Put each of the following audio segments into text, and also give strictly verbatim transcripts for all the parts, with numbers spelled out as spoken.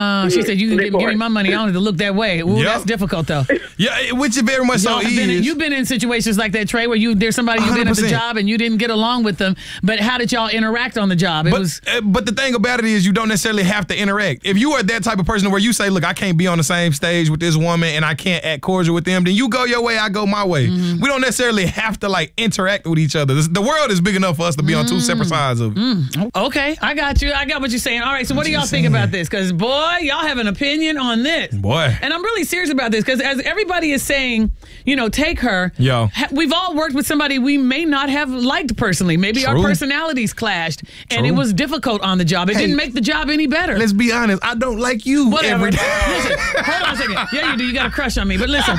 Uh, she said, you can give, give me my money. I don't have to look that way. Ooh, Yep. that's difficult, though. Yeah, which it very much so Y'all have is. been in, you've been in situations like that, Trey, where you there's somebody you've been at the one hundred percent. job and you didn't get along with them. But how did y'all interact on the job? It But, was uh, but the thing about it is you don't necessarily have to interact. If you are that type of person where you say, look, I can't be on the same stage with this woman and I can't act cordial with them, then you go your way, I go my way. Mm-hmm. We don't necessarily have to like interact with each other. This, the world is big enough for us to be on two separate sides of it. Mm. okay. I got you. I got what you're saying. All right. So what, What do you y'all think saying? about this? Because boy, y'all have an opinion on this. Boy. And I'm really serious about this because as everybody is saying, you know, take her. Yo. ha- we've all worked with somebody we may not have liked personally. Maybe our True. personalities clashed and True. it was difficult on the job. It Hey. didn't make the job any better. Let's be honest, I don't like you Whatever. every day. Listen, hold on a second. Yeah, you do. You got a crush on me. But listen.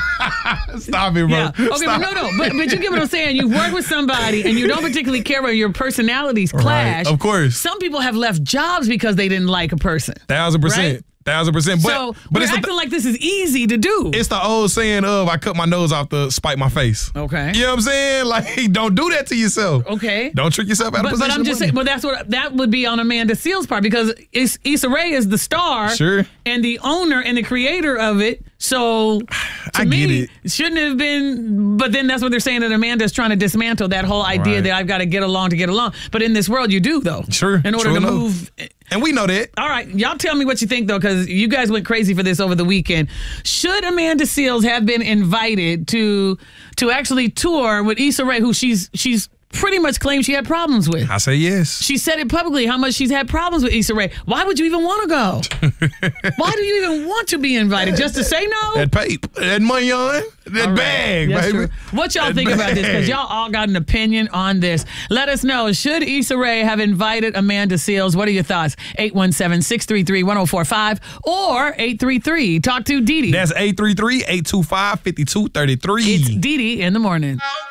Stop it, bro. Yeah. Okay, Stop. but no, no. But, but you get what I'm saying. You've worked with somebody and you don't particularly care where your personalities clash. Of course. Some people have left jobs because they didn't like a person. Thousand percent. Right? Thousand percent. But, so but we're it's, acting the, like this is easy to do. it's the old saying of I cut my nose off to spite my face. Okay. You know what I'm saying? Like, don't do that to yourself. Okay. Don't trick yourself out But, of but position. I'm just of saying, money. but that's what that would be on Amanda Seales' part because it's, Issa Rae is the star Sure. and the owner and the creator of it. So to I me, get it. shouldn't have been. But then that's what they're saying that Amanda's trying to dismantle that whole idea Right. that I've got to get along to get along. But in this world, you do though. Sure, In order true to enough. move. And we know that. All right, y'all tell me what you think though, because you guys went crazy for this over the weekend. Should Amanda Seales have been invited to to actually tour with Issa Rae, who she's she's pretty much claimed she had problems with? I say yes. She said it publicly how much she's had problems with Issa Rae. Why would you even want to go? Why do you even want to be invited? Just to say no? That paper, that money on, that All right. bag, That's baby. true. What y'all That think about this? Because bag. y'all all got an opinion on this. Let us know. Should Issa Rae have invited Amanda Seales? What are your thoughts? eight one seven, six three three, one oh four five or eight three three. Talk to Dee Dee. That's eight three three, eight two five, five two three three. It's Dee Dee in the morning.